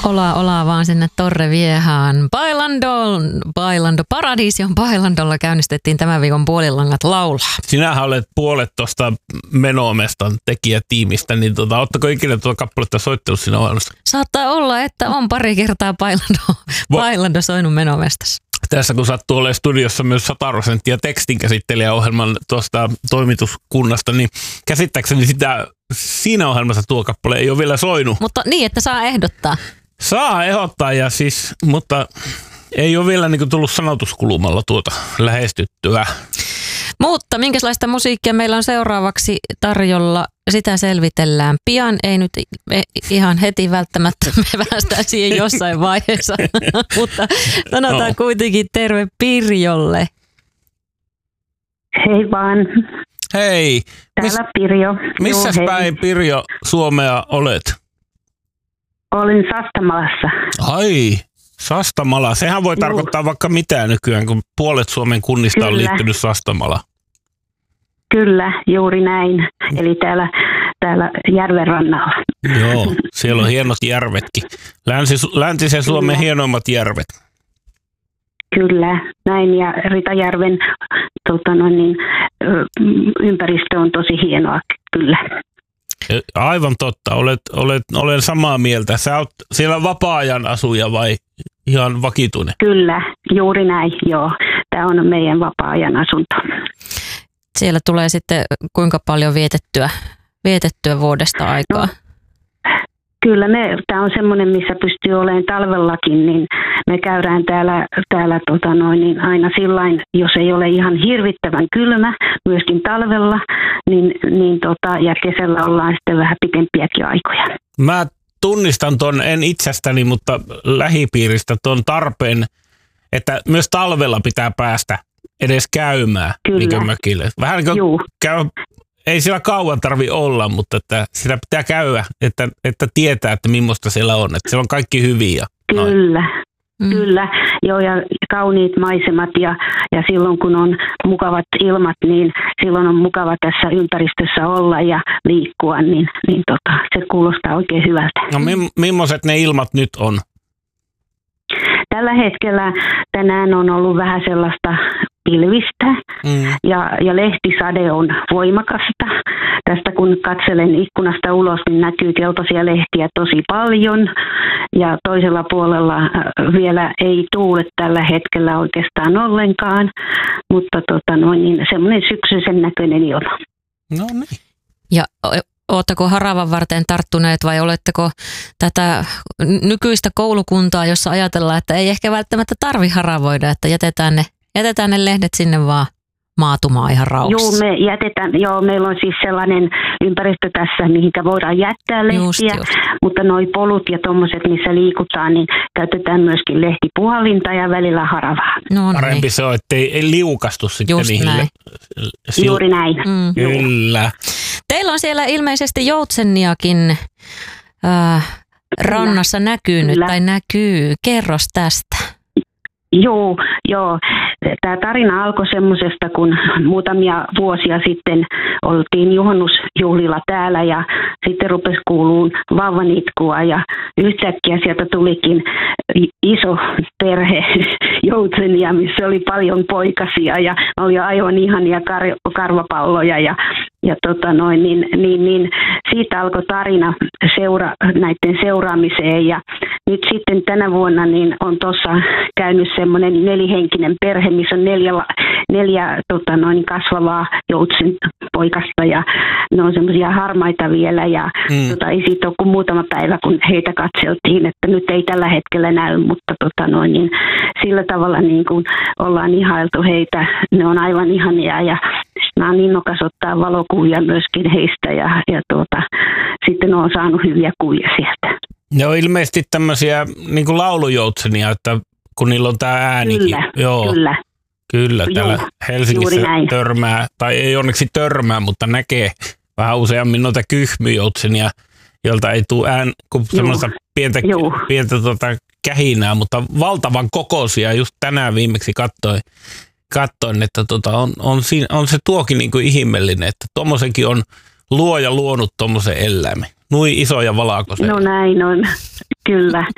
Olaa vaan sinne Torre Viehaan. Bailando Paradision Bailandolla käynnistettiin tämän viikon Puolilangat laulaa. Sinähän olet puolet tuosta Menomestan tekijätiimistä, niin ootteko ikinä tuota kappaletta soittanut siinä ohjelmassa? Saattaa olla, että on pari kertaa Bailando soinut Menomestassa. Tässä kun sattuu olemaan studiossa myös 100% tekstinkäsittelijäohjelman tuosta toimituskunnasta, niin käsittääkseni siinä ohjelmassa tuo kappale ei ole vielä soinut. Mutta niin, että saa ehdottaa. Saa ehdottaa, mutta ei ole vielä tullut sanotuskulmalla tuota lähestyttyä. Mutta minkälaista musiikkia meillä on seuraavaksi tarjolla, sitä selvitellään pian. Ei nyt ihan heti välttämättä, me päästään siihen jossain vaiheessa, mutta sanotaan kuitenkin terve Pirjolle. Hei vaan. Hei. Täällä Pirjo. Missäs päin Pirjo Suomea olet? Olin Sastamalassa. Ai, Sastamala. Sehän voi tarkoittaa vaikka mitään nykyään, kun puolet Suomen kunnista on liittynyt Sastamala. Kyllä, juuri näin. Eli täällä järven rannalla. Joo, siellä on hienot järvetkin. Läntisen Suomen hienoimmat järvet. Kyllä, näin. Ja Ritajärven ympäristö on tosi hienoa, kyllä. Aivan totta, olen samaa mieltä. Sä oot siellä vapaa-ajan asuja vai ihan vakituinen? Kyllä, juuri näin, joo. Tämä on meidän vapaa-ajan asunto. Siellä tulee sitten kuinka paljon vietettyä vuodesta aikaa? No, kyllä, tämä on semmoinen, missä pystyy olemaan talvellakin, niin me käydään täällä aina sillain, jos ei ole ihan hirvittävän kylmä, myöskin talvella, ja kesällä ollaan sitten vähän pitempiäkin aikoja. Mä tunnistan ton, en itsestäni, mutta lähipiiristä ton tarpeen, että myös talvella pitää päästä edes käymään mökille. Vähän niin kuin ei siellä kauan tarvi olla, mutta että sitä pitää käydä, että tietää, että millaista siellä on. Että siellä on kaikki hyviä. Kyllä. Kyllä, joo, ja kauniit maisemat ja silloin kun on mukavat ilmat, niin silloin on mukava tässä ympäristössä olla ja liikkua, niin se kuulostaa oikein hyvältä. No millaiset ne ilmat nyt on? Tällä hetkellä tänään on ollut vähän sellaista pilvistä ja lehtisade on voimakasta. Tästä kun katselen ikkunasta ulos, niin näkyy keltaisia lehtiä tosi paljon ja toisella puolella vielä ei tuule tällä hetkellä oikeastaan ollenkaan, mutta semmoinen syksyisen näköinen ilma. No niin. Ja oletteko haravan varten tarttuneet vai oletteko tätä nykyistä koulukuntaa, jossa ajatellaan, että ei ehkä välttämättä tarvi haravoida, että jätetään ne lehdet sinne vaan maatumaan ihan rauhassa? Joo, me jätetään. Joo, meillä on siis sellainen ympäristö tässä, mihinkä voidaan jättää lehtiä, mutta noi polut ja tommoset, missä liikutaan, niin käytetään myöskin lehtipuhallinta ja välillä haravaa. No, parempi se on, ettei liukastu sitten just niihin. Näin. Juuri näin. Kyllä. Teillä on siellä ilmeisesti joutseniakin rannassa näkynyt tai näkyy. Kerros tästä. Joo. Tämä tarina alkoi semmoisesta, kun muutamia vuosia sitten oltiin juhannusjuhlilla täällä ja sitten rupesi kuuluun vauvanitkua ja yhtäkkiä sieltä tulikin iso perhe joutsenia, missä oli paljon poikasia ja oli aivan ihania karvapalloja ja siitä alkoi tarina näiden seuraamiseen ja nyt sitten tänä vuonna niin on tuossa käynyt semmoinen 4-henkinen perhe, missä on neljä kasvavaa joutsenpoikasta ja ne on semmoisia harmaita vielä ja ei siitä ole kuin muutama päivä, kun heitä katseltiin, että nyt ei tällä hetkellä näy, mutta sillä tavalla niin kuin ollaan ihailtu heitä, ne on aivan ihania ja mä oon innokas ottaa valokuvia myöskin heistä ja sitten on saanut hyviä kuvia sieltä. Ne on ilmeisesti tämmöisiä niin kuin laulujoutsenia, että kun niillä on tämä äänikin. Kyllä, täällä Helsingissä törmää, tai ei onneksi törmää, mutta näkee vähän useammin noita kyhmyjoutsenia, joilta ei tule kuin semmoista pientä kähinää, mutta valtavan kokoisia. Just tänään viimeksi katsoin, että on se tuokin niin kuin ihmeellinen, että tommosenkin on luoja luonut tommosen eläimen. Nui isoja valkoisia. No näin on, kyllä.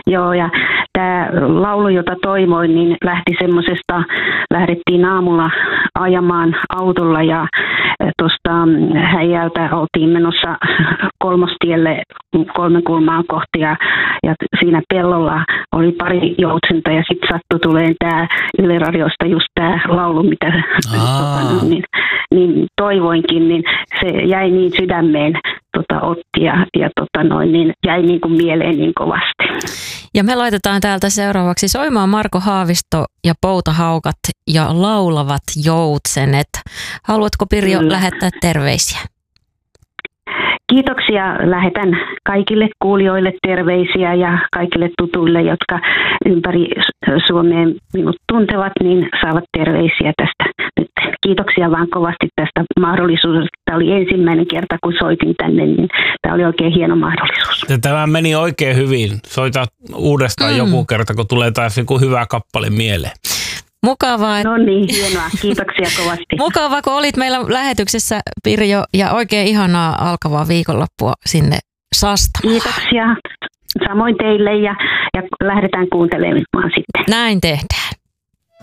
Joo, ja tämä laulu, jota toivoin, niin lähdettiin aamulla ajamaan autolla ja tuosta Häijältä oltiin menossa Kolmostielle 3 kulmaa kohti ja siinä pellolla oli pari joutsenta ja sitten sattui tulemaan tämä Yle Radiosta just tämä laulu, mitä niin toivoinkin, niin se jäi niin sydämeen otti ja niin jäi niin kuin mieleen niin kovasti. Ja me laitetaan täältä seuraavaksi soimaan Marko Haavisto ja Poutahaukat ja Laulavat joutsenet. Haluatko, Pirjo, lähettää terveisiä? Kiitoksia. Lähetän kaikille kuulijoille terveisiä ja kaikille tutuille, jotka ympäri Suomea minut tuntevat, niin saavat terveisiä tästä nyt. Kiitoksia vaan kovasti tästä mahdollisuudesta. Tämä oli ensimmäinen kerta, kun soitin tänne, niin tämä oli oikein hieno mahdollisuus. Tämä meni oikein hyvin. Soita uudestaan joku kerta, kun tulee taas joku hyvä kappale mieleen. Mukavaa. No niin, hienoa. Kiitoksia kovasti. Mukavaa, kun olit meillä lähetyksessä, Pirjo, ja oikein ihanaa alkavaa viikonloppua sinne Sasta. Kiitoksia. Samoin teille ja lähdetään kuuntelemaan sitten. Näin tehdään.